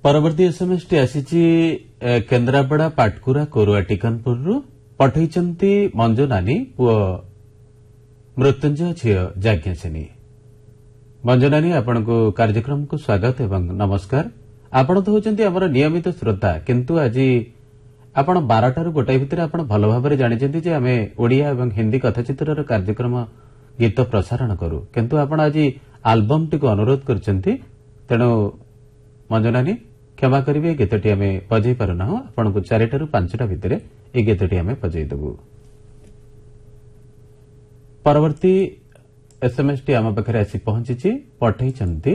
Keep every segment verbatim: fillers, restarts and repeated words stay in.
परवर्ती SMS T आसीची Kendrapara Patkura कोरुआ Tikanpur पठेइचंती Manju नानी पुओ मृत्युंजय झील जाज्ञासेनी। मंजू नानी आपनको कार्यक्रम को स्वागत एवं नमस्कार। आपण तो होचंती हमर नियमित श्रोता, किंतु आज आपण बारटार गोटाई भितर आपण भल भाव जानी जे आम ओडिया एवं हिंदी कथाचित्र कार्यक्रम गीत प्रसारण करूँ, किंतु आपण आज आल्बम टी को अनुरोध करचंती, तेणु मंजू नानी क्षमा करेंगे गीतटी आम बजाई पारना। आपन को चारिटारू पांचटा भितर ये गीतटी आम बजाई देबू। परवर्ती एसएमएस टी आम पाखे आसी पहुंची पठेइचंती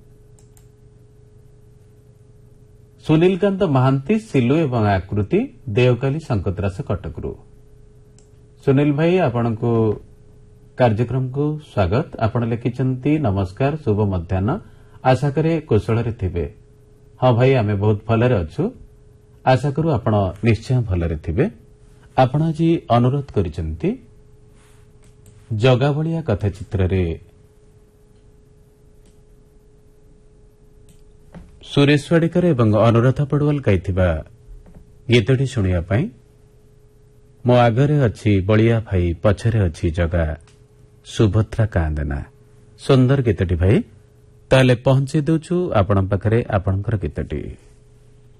सुनीलकांत महांती सिलु एवं आकृति देवकाली संकतरास कटकरू। सुनील भाई आपण को कार्यक्रम को स्वागत। आपण लिखिचंती नमस्कार शुभ मध्याह्न, आशा करे कुशल रे थिबे। हाँ भाई आमे बहुत भलरे अच्छु, आशा करू आपण निश्चय भलरे थिबे। आपण आज अनुरोध करिसंती जगाबलिया कथाचित्र रे सुरेश वाडिकर एवं अनुराधा पड़वाल गाइथिबा गीतटी शुणिया पाई। मो आगरे अच्छी बलिया भाई पछरे अच्छी जगा सुभद्रा कांदेना। सुंदर गीतटी भाई, ताले पहुंची दउछु आपण पाखरे आपणकर गीतटी।